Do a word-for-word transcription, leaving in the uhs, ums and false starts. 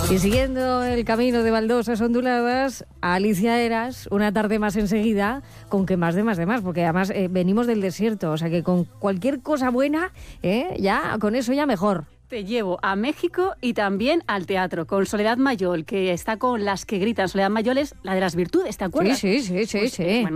Y siguiendo el camino de baldosas onduladas, Alicia Eras, una tarde más enseguida, con que más de más de más, porque además eh, venimos del desierto, o sea que con cualquier cosa buena, eh, ya con eso ya mejor. Te llevo a México y también al teatro, con Soledad Mayol, que está con Las que gritan. Soledad Mayol es la de las virtudes, ¿te acuerdas? Sí, sí, sí, sí, Pues, sí. eh, bueno,